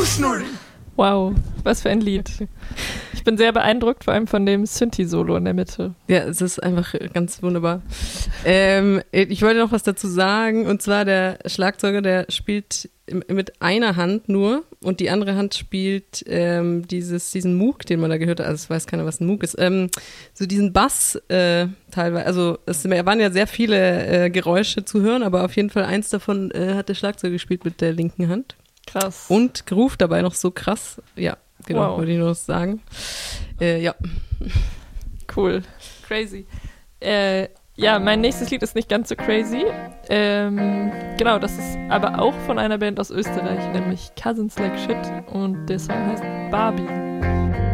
Wow, was für ein Lied. Ich bin sehr beeindruckt, vor allem von dem Synthi-Solo in der Mitte. Ja, es ist einfach ganz wunderbar. Ich wollte noch was dazu sagen, und zwar der Schlagzeuger, der spielt mit einer Hand nur und die andere Hand spielt diesen Moog, den man da gehört hat, also es weiß keiner, was ein Moog ist, so diesen Bass teilweise, also es waren ja sehr viele Geräusche zu hören, aber auf jeden Fall eins davon hat der Schlagzeuger gespielt mit der linken Hand. Krass. Und groovt dabei noch so krass. Ja, genau, wow. Wollte ich nur noch sagen. Ja. Cool. Crazy. Ja, mein nächstes Lied ist nicht ganz so crazy. Genau, das ist aber auch von einer Band aus Österreich, nämlich Cousins Like Shit. Und der Song heißt Barbie.